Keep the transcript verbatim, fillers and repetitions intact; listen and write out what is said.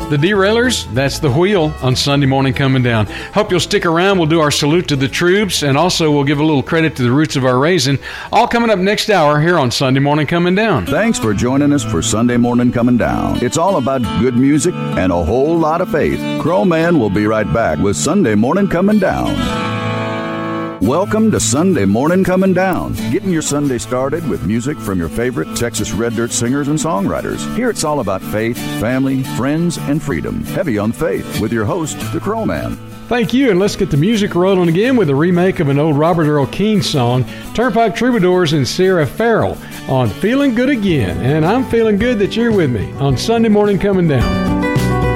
The Derailers, that's The Wheel on Sunday Morning Coming Down. Hope you'll stick around. We'll do our salute to the troops, and also we'll give a little credit to the roots of our raising. All coming up next hour here on Sunday Morning Coming Down. Thanks for joining us for Sunday Morning Coming Down. It's all about good music and a whole lot of faith. Crowman will be right back with Sunday Morning Coming Down. Welcome to Sunday Morning Coming Down, getting your Sunday started with music from your favorite Texas Red Dirt singers and songwriters. Here it's all about faith, family, friends, and freedom. Heavy on faith with your host, the Crowman. Thank you, and let's get the music rolling again with a remake of an old Robert Earl Keen song, Turnpike Troubadours and Sierra Farrell on Feeling Good Again. And I'm feeling good that you're with me on Sunday Morning Coming Down.